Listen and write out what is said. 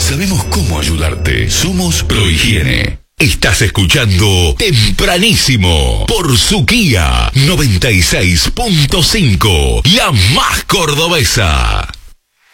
Sabemos cómo ayudarte. Somos Prohigiene. Estás escuchando Tempranísimo por Suquía 96.5, la más cordobesa.